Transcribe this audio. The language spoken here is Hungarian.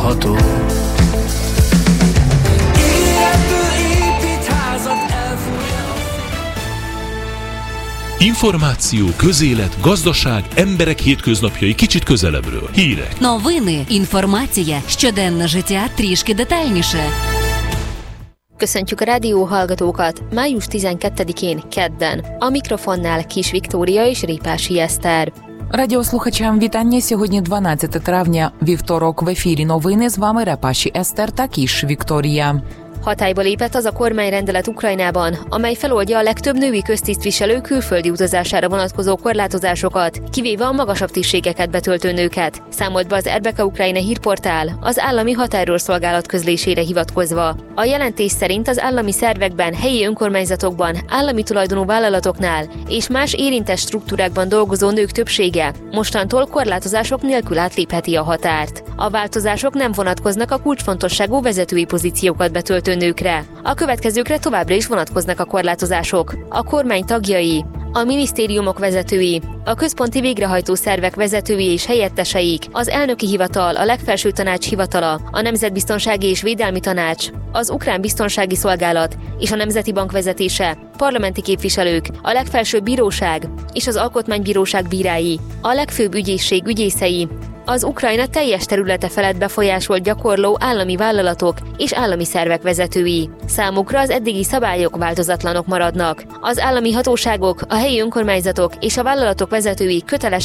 várható. Információ, közélet, gazdaság, emberek hétköznapjai kicsit közelebbről. Hírek. Новини, інформація, щоденне життя трішки детальніше. Köszöntjük a rádió hallgatókat május 12-én kedden. A mikrofonnál Kis Viktória és Répási Eszter. Радіослухачам вітання. Сьогодні 12 травня, вівторок. В ефірі новини. З вами Репаші Eszter та Kis Viktória. Hatályba lépett az a kormányrendelet Ukrajnában, amely feloldja a legtöbb női köztisztviselő külföldi utazására vonatkozó korlátozásokat, kivéve a magasabb tisztségeket betöltő nőket, számolt be az RBK Ukrajna hírportál az állami határőrszolgálat közlésére hivatkozva. A jelentés szerint az állami szervekben, helyi önkormányzatokban, állami tulajdonú vállalatoknál és más érintett struktúrákban dolgozó nők többsége mostantól korlátozások nélkül átlépheti a határt. A változások nem vonatkoznak a kulcsfontosságú vezetői pozíciókat betöltő nőkre. A következőkre továbbra is vonatkoznak a korlátozások. A kormány tagjai, a minisztériumok vezetői, a központi végrehajtó szervek vezetői és helyetteseik, az elnöki hivatal, a legfelső tanács hivatala, a Nemzetbiztonsági és Védelmi Tanács, az Ukrán Biztonsági Szolgálat és a Nemzeti Bank vezetése, parlamenti képviselők, a legfelsőbb bíróság és az Alkotmánybíróság bírái, a legfőbb ügyészség ügyészei, az Ukrajna teljes területe felett befolyásolt gyakorló állami vállalatok és állami szervek vezetői. Számukra az eddigi szabályok változatlanok maradnak. Az állami hatóságok, a helyi önkormányzatok és a vállalatok vezetői kötelesek